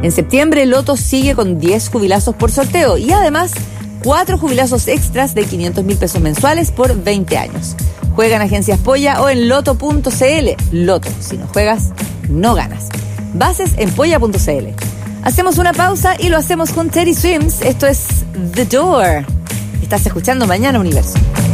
En septiembre, Loto sigue con 10 jubilazos por sorteo y además 4 jubilazos extras de 500.000 pesos mensuales por 20 años. Juega en Agencias Polla o en loto.cl. Loto, si no juegas, no ganas. Bases en polla.cl. Hacemos una pausa y lo hacemos con Teddy Swims. Esto es The Door. Estás escuchando Mañana Universo.